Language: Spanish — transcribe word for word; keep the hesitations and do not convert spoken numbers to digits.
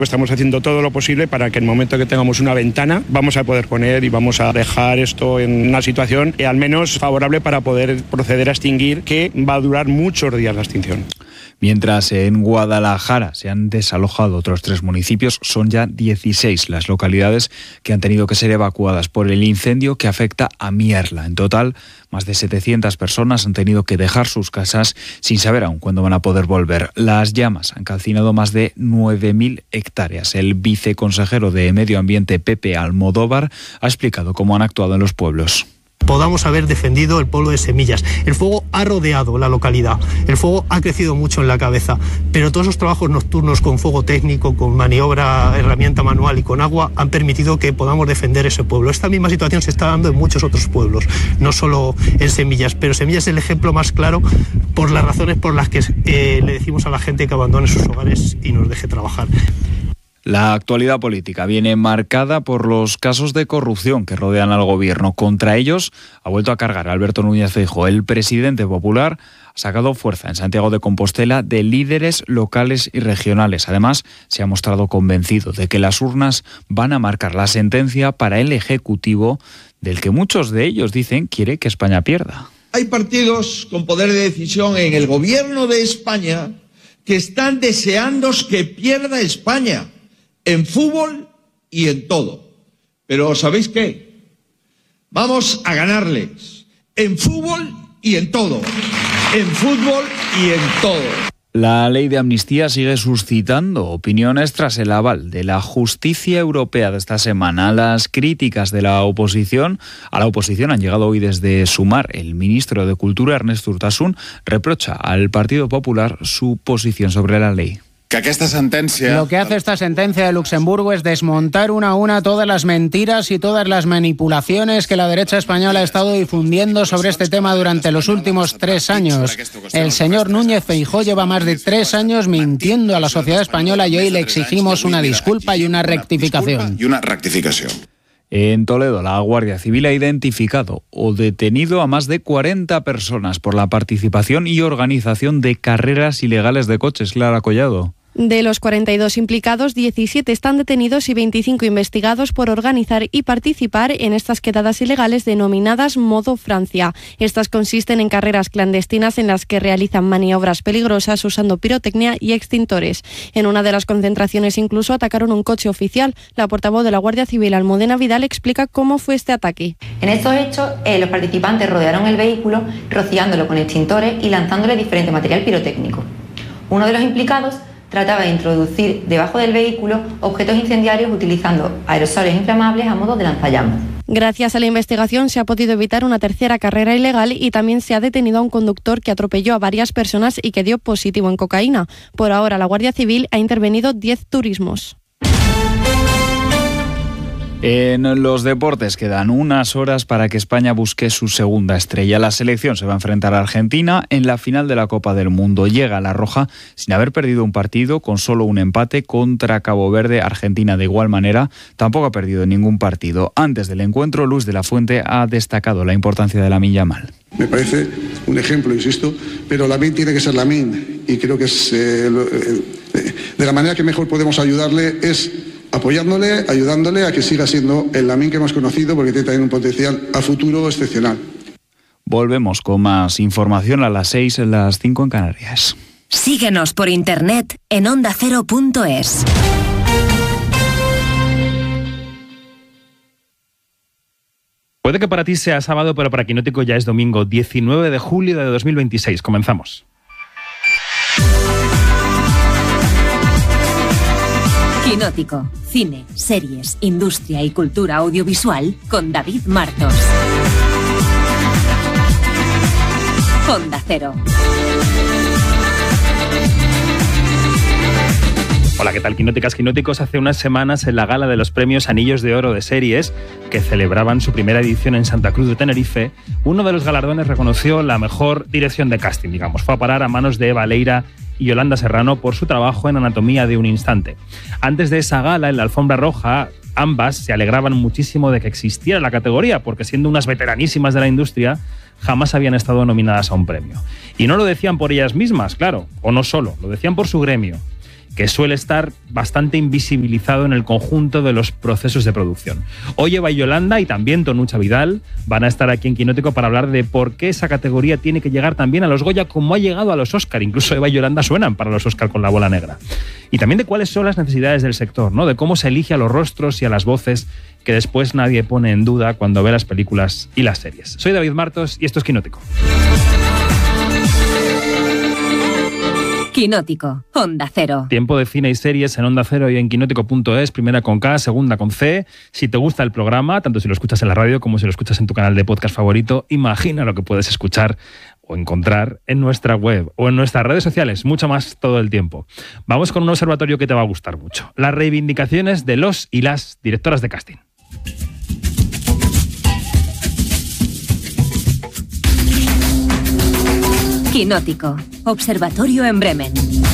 Estamos haciendo todo lo posible para que en el momento que tengamos una ventana vamos a poder poner y vamos a dejar esto en una situación eh, al menos favorable para poder proceder a extinguir, que va a durar muchos días la extinción. Mientras en Guadalajara se han desalojado otros tres municipios, son ya dieciséis las localidades que han tenido que ser evacuadas por el incendio que afecta a Mierla. En total, más de setecientas personas han tenido que dejar sus casas sin saber aún cuándo van a poder volver. Las llamas han calcinado más de nueve mil hectáreas. El viceconsejero de Medio Ambiente, Pepe Almodóvar, ha explicado cómo han actuado en los pueblos. Podamos haber defendido el pueblo de Semillas. El fuego ha rodeado la localidad, el fuego ha crecido mucho en la cabeza, pero todos esos trabajos nocturnos con fuego técnico, con maniobra, herramienta manual y con agua han permitido que podamos defender ese pueblo. Esta misma situación se está dando en muchos otros pueblos, no solo en Semillas, pero Semillas es el ejemplo más claro por las razones por las que eh, le decimos a la gente que abandone sus hogares y nos deje trabajar. La actualidad política viene marcada por los casos de corrupción que rodean al gobierno. Contra ellos ha vuelto a cargar Alberto Núñez Feijóo. El presidente popular ha sacado fuerza en Santiago de Compostela de líderes locales y regionales. Además, se ha mostrado convencido de que las urnas van a marcar la sentencia para el Ejecutivo, del que muchos de ellos dicen quiere que España pierda. Hay partidos con poder de decisión en el gobierno de España que están deseando que pierda España. En fútbol y en todo. Pero ¿sabéis qué? Vamos a ganarles en fútbol y en todo. En fútbol y en todo. La ley de amnistía sigue suscitando opiniones tras el aval de la justicia europea de esta semana. Las críticas de la oposición a la oposición han llegado hoy desde Sumar. El ministro de Cultura, Ernest Urtasun, reprocha al Partido Popular su posición sobre la ley. Que aquesta sentència... Lo que hace esta sentencia de Luxemburgo es desmontar una a una todas las mentiras y todas las manipulaciones que la derecha española ha estado difundiendo sobre este tema durante los últimos tres años. El señor Núñez Feijóo lleva más de tres años mintiendo a la sociedad española y hoy le exigimos una disculpa y una rectificación. Y una rectificación. En Toledo, la Guardia Civil ha identificado o detenido a más de cuarenta personas por la participación y organización de carreras ilegales de coches. Clara Collado. De los cuarenta y dos implicados, diecisiete están detenidos y veinticinco investigados por organizar y participar en estas quedadas ilegales denominadas Modo Francia. Estas consisten en carreras clandestinas en las que realizan maniobras peligrosas usando pirotecnia y extintores. En una de las concentraciones incluso atacaron un coche oficial. La portavoz de la Guardia Civil, Almudena Vidal, explica cómo fue este ataque. En estos hechos, eh, los participantes rodearon el vehículo, rociándolo con extintores y lanzándole diferente material pirotécnico. Uno de los implicados trataba de introducir debajo del vehículo objetos incendiarios utilizando aerosoles inflamables a modo de lanzallamas. Gracias a la investigación se ha podido evitar una tercera carrera ilegal y también se ha detenido a un conductor que atropelló a varias personas y que dio positivo en cocaína. Por ahora, la Guardia Civil ha intervenido diez turismos. En los deportes quedan unas horas para que España busque su segunda estrella. La selección se va a enfrentar a Argentina en la final de la Copa del Mundo. Llega a La Roja sin haber perdido un partido, con solo un empate contra Cabo Verde. Argentina, de igual manera, tampoco ha perdido ningún partido. Antes del encuentro, Luis de la Fuente ha destacado la importancia de Lamine Yamal. Me parece un ejemplo, insisto, pero Lamine tiene que ser Lamine y creo que es, eh, eh, de la manera que mejor podemos ayudarle es apoyándole, ayudándole a que siga siendo el Lamine que hemos conocido, porque tiene también un potencial a futuro excepcional. Volvemos con más información a las seis, a las cinco en Canarias. Síguenos por internet en onda cero punto es. Puede que para ti sea sábado, pero para Quinótico ya es domingo, diecinueve de julio de dos mil veintiséis. Comenzamos. Quinótico, cine, series, industria y cultura audiovisual con David Martos. Onda Cero. Hola, ¿qué tal, quinóticas, quinóticos? Hace unas semanas, en la gala de los premios Anillos de Oro de Series, que celebraban su primera edición en Santa Cruz de Tenerife, uno de los galardones reconoció la mejor dirección de casting, digamos. Fue a parar a manos de Eva Leira y Yolanda Serrano por su trabajo en Anatomía de un instante. Antes de esa gala, en la alfombra roja, ambas se alegraban muchísimo de que existiera la categoría, porque siendo unas veteranísimas de la industria, jamás habían estado nominadas a un premio. Y no lo decían por ellas mismas, claro, o no solo, lo decían por su gremio. que suele estar bastante invisibilizado en el conjunto de los procesos de producción. Hoy Eva y Yolanda y también Tonucha Vidal van a estar aquí en Quinótico para hablar de por qué esa categoría tiene que llegar también a los Goya como ha llegado a los Oscar. Incluso Eva y Yolanda suenan para los Oscar con La bola negra. Y también de cuáles son las necesidades del sector, ¿no? De cómo se elige a los rostros y a las voces que después nadie pone en duda cuando ve las películas y las series. Soy David Martos y esto es Quinótico. Quinótico, Onda Cero. Tiempo de cine y series en Onda Cero y en quinótico punto es, primera con K, segunda con C. Si te gusta el programa, tanto si lo escuchas en la radio como si lo escuchas en tu canal de podcast favorito, imagina lo que puedes escuchar o encontrar en nuestra web o en nuestras redes sociales, mucho más todo el tiempo. Vamos con un observatorio que te va a gustar mucho. Las reivindicaciones de los y las directoras de casting. Quinótico, observatorio en Bremen.